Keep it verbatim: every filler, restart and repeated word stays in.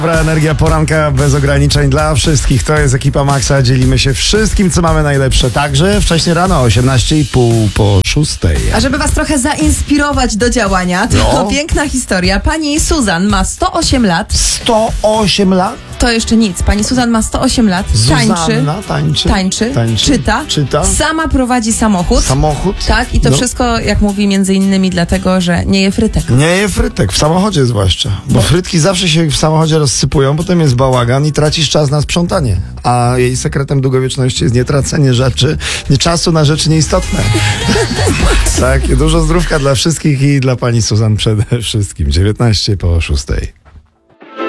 Dobra energia poranka bez ograniczeń dla wszystkich. To jest ekipa Maxa. Dzielimy się wszystkim, co mamy najlepsze. Także wcześniej rano, osiemnaście i pół po szóstej. A żeby was trochę zainspirować do działania, to No. piękna historia. Pani Suzan ma sto osiem lat. sto osiem lat? To jeszcze nic. Pani Suzan ma sto osiem lat. Tańczy. Zuzanna tańczy. Tańczy. Tańczy. Czyta. Czyta. Sama prowadzi samochód. Samochód. Tak, i to No. wszystko, jak mówi, między innymi dlatego, że nie je frytek. Nie je frytek, w samochodzie zwłaszcza. Bo frytki zawsze się w samochodzie rozsypują, potem jest bałagan i tracisz czas na sprzątanie. A jej sekretem długowieczności jest nietracenie rzeczy, nie czasu na rzeczy nieistotne. Tak, dużo zdrówka dla wszystkich i dla pani Suzan przede wszystkim. dziewiętnaście po szóstej.